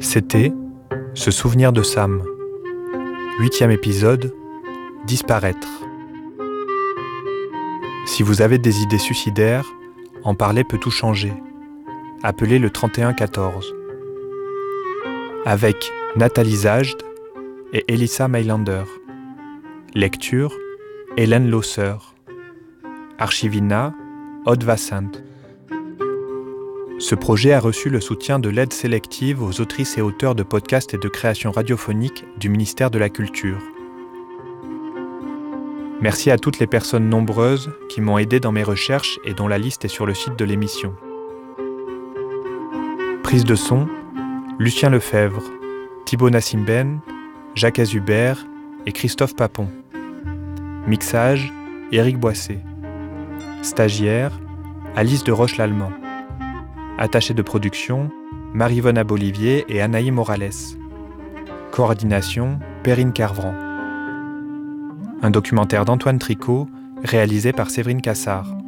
C'était Se souvenir de Sam. 8e épisode, Disparaître. Si vous avez des idées suicidaires, en parler peut tout changer. Appelez le 3114. Avec Nathalie Zajd et Elissa Mailander. Lecture, Hélène Losser. Archivina, Aude Vassant. Ce projet a reçu le soutien de l'aide sélective aux autrices et auteurs de podcasts et de créations radiophoniques du ministère de la Culture. Merci à toutes les personnes nombreuses qui m'ont aidé dans mes recherches et dont la liste est sur le site de l'émission. Prise de son, Lucien Lefebvre, Thibaut Nassimben, Jacques Azubert et Christophe Papon. Mixage, Éric Boissé. Stagiaire, Alice de Roche-Lallemand. Attachée de production, Marie-Vonne Abolivier et Anaïs Morales. Coordination, Perrine Carvran. Un documentaire d'Antoine Tricot, réalisé par Séverine Cassard.